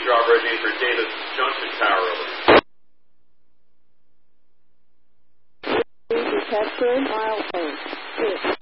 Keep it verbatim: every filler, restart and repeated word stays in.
job ready for Davis Junction Tower. Detected milestone.